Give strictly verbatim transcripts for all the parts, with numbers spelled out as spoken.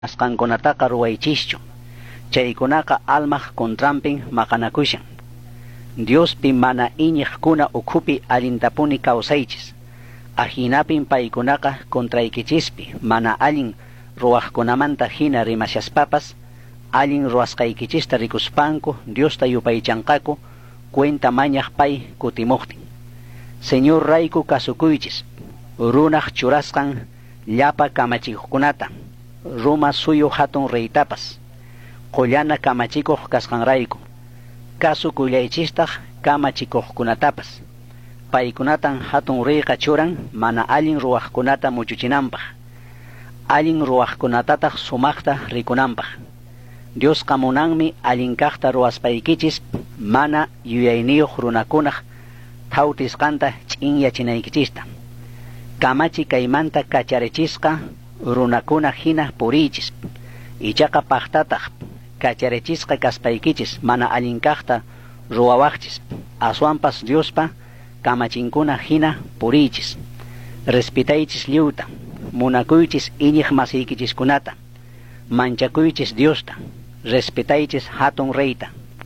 asqankunataqa ruwaychischu. Chaykunaqa almaq contrampin maqanakushan. Diospi mana iñiqkuna ukhupi allintapuni kawsaychis. Ajinapin paykunaqa kontraykichispi mana allin ruwaqkunamanta hina rimashaspapas allin ruwasqaykichista rikuspanku Diosta yupaychanqaku cuenta mañaq pay kutimuqtin. Señor rayku kasukuychis. Runaq churasqan llapa kamachikuqkunata. Ruma suyu hatun reytapas. Qollana kamachikuq kasqanrayku. Kasukuyaychistaq kamachikuqkunatapas. Paykunatan hatun reyqa churan mana allin ruwaqkunata muchuchinanpaq. Allin ruwaqkunatataq sumaqta rikunanpaq. Dios qamunanmi allin kaqta ruwaspaykichis mana yuyayniyuq runakunaq thawtisqanta ch'inyachinaykichista. Kamachi kaymanta kacharichisqa runakuna hina purichis. Ichaqa paqtataq kacharichisqa kaspaykichis mana allin kaqta ruwawaqchis. Aswanpas Diospa kamachinkuna hina purichis. Respetaychis lliwta. Munakuychis iñiq masiykichiskunata. Manchakuychis Diosta. Respetaychis hatun reyta.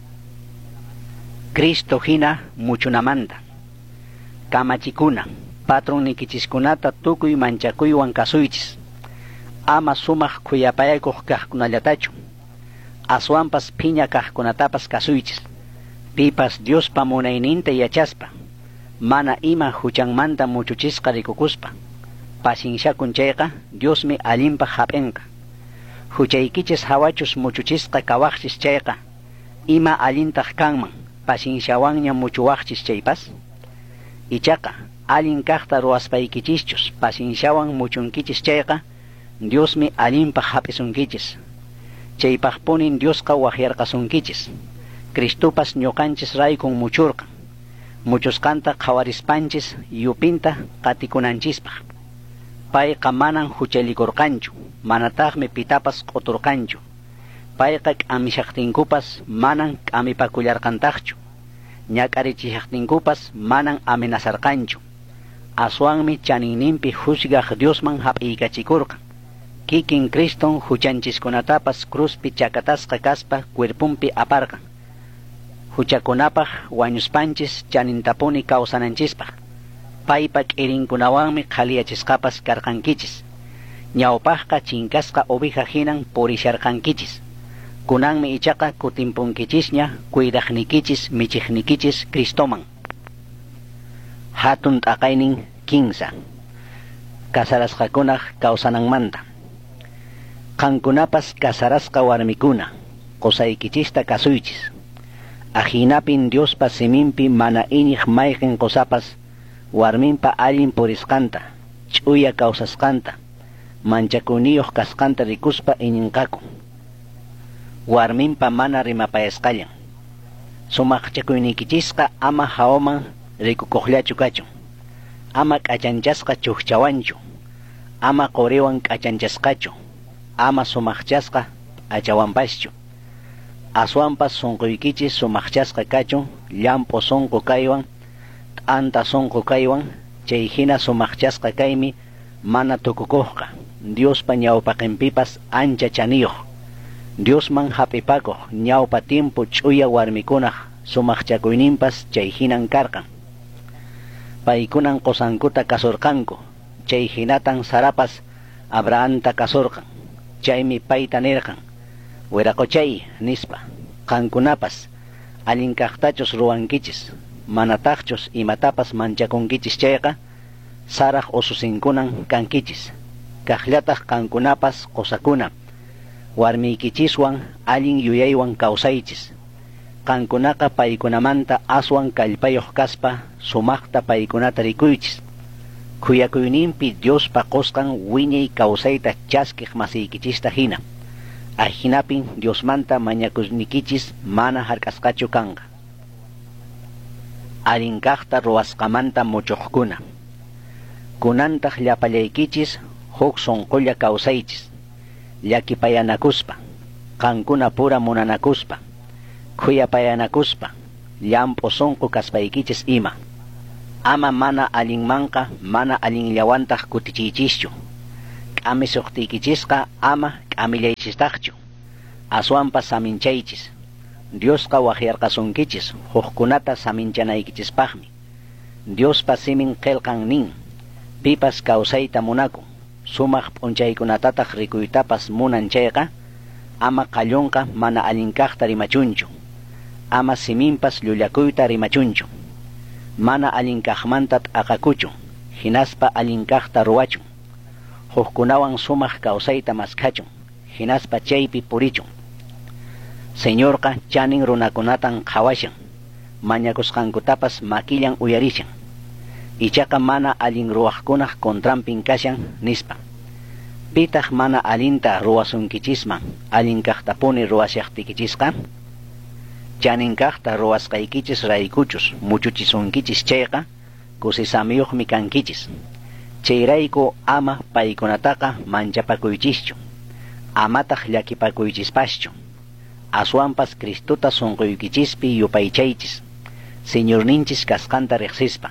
Cristo hina muchunamanta. Kamachikuna. Patronnikichiskunata tukuy manchakuywan kasuychis. Ama sumaq kuyapaykuq kaqkunallatachu. Aswanpas phiña kaqkunatapas kasuychis. Pipas Diospa munayninta yachaspa. Mana ima huchanmanta muchuchisqa rikukuspa. Pasinsakun chayqa Diosmi allinpa hap'inqa. Huchaykichis hawachus muchuchisqa kawaqchis chayqa. Ima allintaq kanman. Pasinsyawanña muchuwaqchis chaypas. Ichaqa allin kaqta ruwaspaykichischus pasinsyawan muchunkichis chayqa Diosmi allinpa hap'isunkichis. Chaypaqpunin Diosqa waqyarqasunkichis. Cristupas ñuqanchis raykun muchurqan. Muchusqanta qhawarispanchis yupinta qatikunanchispaq. Payqa manan huchalikurqanchu. Manataqmi pitapas q'uturqanchu. Payqa k'amishaqtinkupas manan k'amipakullarqantaqchu. Ñak'arichishaqtinkupas manan amenazarqanchu. Aswanmi chaninninpi huchgaq Diosman hap'iykachikurqan. Kikin Criston huchanchiskunatapas cruzpi chakatasqa kaspa cuerpunpi aparqan. Huchakunapaq wañuspanchis chanintapuni kawsananchispaq. Paypa k'irinkunawanmi qhaliyachisqapas karqankichis. Ñawpaqqa chinkasqa oveja hinan purisharqankichis. Kunanmi ichaqa kutimpunkichisña cuidaqnikichis michiqnikichis Cristoman. Hatun t'aqaynin kinsa. Kasarasqakunaq kawsananmanta. Qankunapas kasarasqa warmikuna. Qusaykichista kasuychis. Ajinapin Diospa siminpi mana iñiq mayqin qusapas warminpa allin purisqanta, ch'uya kawsasqanta, manchakuniyuq kasqanta rikuspa iñinqaku. Warminpa mana rimapayasqallan. Sumaqchakuynikichisqa ama hawaman rikukuqllachu kachun. Ama k'achanchasqa chuqchawanchu. Ama quriwan k'achanchasqachu. Ama sumaqchasqa achawanpaschu. Aswanpas sunquykichis sumaqchasqa kachun llampu sunqu kaywan, t'anta sunqu kaywan, chay hina sumaqchasqa kaymi mana tukukuqqa. Diospa ñawpaqinpipas ancha chaniyuq. Diosman hap'ipakuq ñawpa tiempo ch'uya warmikunaq sumaqchakuyninpas chay hinan karqan. Paykunan qusankuta kasurqanku. Chay hinatan Sarapas Abrahamta kasurqan. Chaymi payta nirqan. Wiraquchay nispa. Qankunapas allinkaqtachus ruwankichis. Manataqchus imatapas manchakunkichis chayqa saraq ususinkunan kankichis. Kaqllataq qankunapas qusakuna. Warmiykichiswan allin yuyaywan kawsaychis. Qankunaqa paykunamanta aswan kallpayuq kaspa sumaqta paykunata rikuychis. Kuyakuyninpi Diospa qusqan wiñay kawsayta chaskiq masiykichista hina. Ajinapin Diosmanta mañakusnikichis mana hark'asqachu kanqa. Allinkaqta ruwasqamanta muchuqkuna. Kunantaq llapallaykichis huk sunqulla kawsaychis. Llakipayanakuspa, qankuna pura munanakuspa, khuyapayanakuspa, llampu sunqu kaspaykichis ima. Ama mana allinmanqa mana allinllawantaq kutichiychischu. k'ami suqtiykichisqa ama k'amillaychistaqchu, aswanpas saminchaychis. Diosqa waqyarqasunkichis huqkunata saminchanaykichispaqmi. Diospa simin qillqan nin, pipas kawsayta munakun, sumaq p'unchaykunatataq rikuytapas munan chayqa, ama qallunqa mana allinkaqta rimachunchu, ama siminpas llullakuyta rimachunchu, mana allinkaqmantat aqakuchun, hinaspa allinkaqta ruwachun, huqkunawan sumaq kawsayta maskachun, hinaspa chaypi purichun. Señorqa chanin runakunatan qhawashan, mañakusqankutapas makillan uyarishan, ichaqa mana allin ruwaqkunaq contrampin kashan nispa. Pitaq mana allinta ruwasunkichisman allinkaqtapuni ruwashaqtikichisqa? Chaninkaqta ruwasqaykichis raykuchus muchuchisunkichis chayqa kusisamiyuqmi kankichis. Chayrayku ama paykunataqa manchapakuychischu, amataq llakipakuychispaschu. Aswanpas Cristuta sunquyukichispi yupaychaychis, Señorninchis kasqanta riqsispa.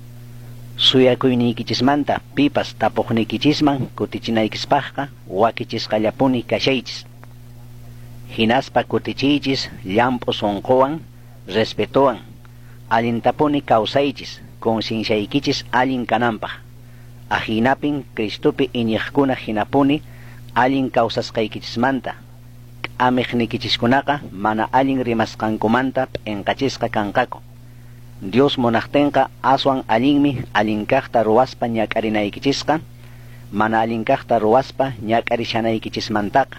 Suyakuyniykichismanta pipas tapuqniykichisman kutichinaykispaqqa wakichisqallapuni kashaychis. Hinaspa kutichiychis llampu sunquwan, respetuwan, allintapuni kawsaychis, conscienciaykichis allin kananpaq. Ajinapin Cristupi iñiqkuna hinapuni allin kawsasqaykichismanta, k'amiqnikichiskunaqa mana allin rimasqankumanta p'inqachisqa kanqaku. Dios munaqtinqa aswan allinmi allinkaqta ruwaspa ñak'arinaykichisqa, mana allinkaqta ruwaspa ñak'arishanaykichesmantaqa.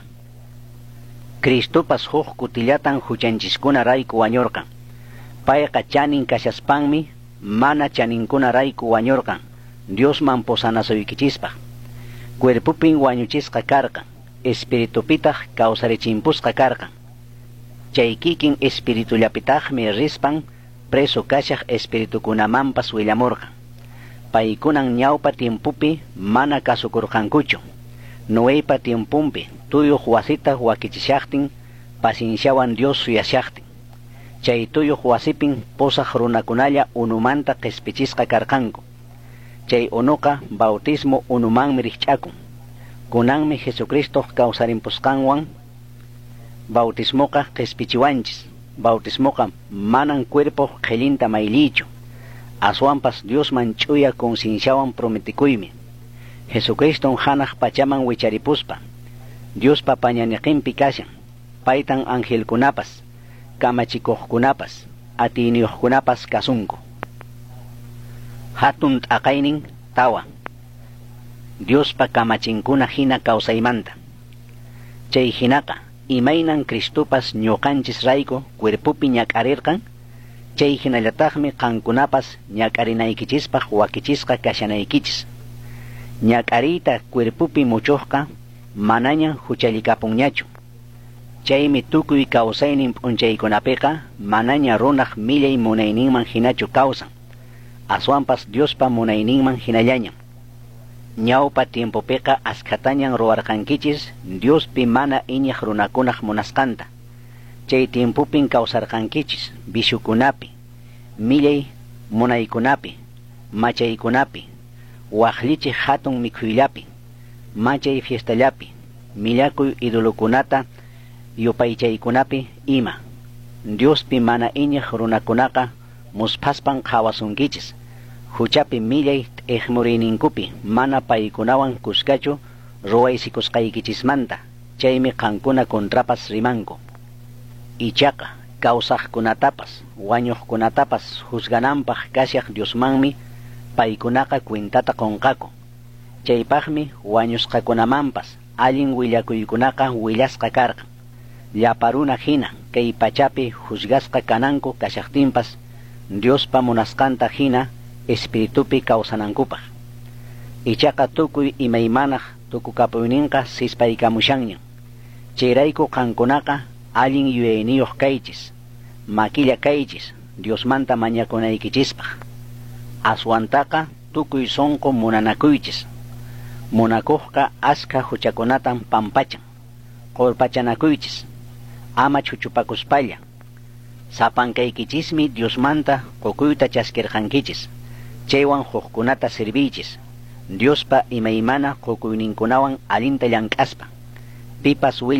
Cristupas huk kutillatan huchanchiskuna rayku wañurqan. Payqa chanin kashaspanmi mana chaninkuna rayku wañurqan, Diosman posanasuykichispaq. Cuerpupin wañuchisqa karqan, espiritupitaq kawsarichimpusqa karqan. Chay kikin espiritullapitaqmi rispan preso kashaq espiritukunamanpas willamurqan. Paykunan ñawpa tiempupi mana kasukurqankuchu. Noépa tiempumpi tuyuq wasita wakichishaqtin pasinsiawan Dios suyashaqtin. Chay tuyuq wasipin posaq runakunalla unumanta qespichisqa karqanku. Chay unuqa bautismo unumanmi rikch'akun. Kunanmi Jesucristo kawsarimpusqanwan bautismoqa qespichiwanchis. Bautismoqa manan cuerpo qhilinta mayliychu, aswanpas Diosman ch'uya concienciawan prometikuymi. Jesucristo hanaq pachaman wicharipuspa, Diospa pañaniqinpi kashan, paytan angelkunapas, kamachikuqkunapas, atiniyuqkunapas kasunku. Hatun t'aqaynin tawa, Diospa kamachinkuna hina kawsaymanta. Chay hinaqa imaynan Cristupas ñuqanchis rayku cuerpupi ñak'arirqan, chay hinallataqmi qankunapas ñak'arinaykichispaq wakichisqa kashanaykichis. Ñak'ariyta cuerpupi muchuqqa manaña huchalikapunñachu. Chaymi tukuy kawsaynin p'unchaykunapiqa manaña runaq millay munayninman hinachu kawsan, aswanpas Diospa munayninman hinallañan. Ñawpa tiempopiqa askatañan ruwarqankichis Diospi mana iñiq runakunaq munasqanta. Chay tiempupin kawsarqankichis bishukunapi, millay munaykunapi, machaykunapi, waqlichiq hatun mikhuyllapi, machay fiestallapi, millakuy idolukunata yupaychaykunapi ima. Diospi mana iñiq runakunaqa muspaspan qhawasunkichis. Huchapi millay t'eqmuriyninkupi mana paykunawan kuskachu ruwaysikusqaykichismanta, chaymi qankuna kontrapas rimanku. Ichaqa kawsaqkunatapas wañuqkunatapas husgananpaq kashaq Diosmanmi paykunaqa kwintata qunqaku. Chaypaqmi wañusqakunamanpas allin willakuykunaqa willasqa karqan. Llapa runa hina kay pachapi husgasqa kananku kashaqtinpas Diospa munasqanta hina espiritupi kawsanankupaq. Ichaqa tukuy imaymanaq tukukapuyninqa sispaykamushanñan. Chayrayku qankunaqa allin yuyayniyuq kaychis, makilla kaychis Diosmanta mañakunaykichispaq. Aswantaqa tukuy sonqu munanakuychis. Munakuqqa aska huchakunatan pampachan, qurpachanakuychis, ama chuchupakuspalla. Sapankaykichismi Diosmanta qukuyta chaskirqankichis, chaywan huqkunata sirbichis, Diospa imaymana qukuyninkunawan allinta llank'aspa pipas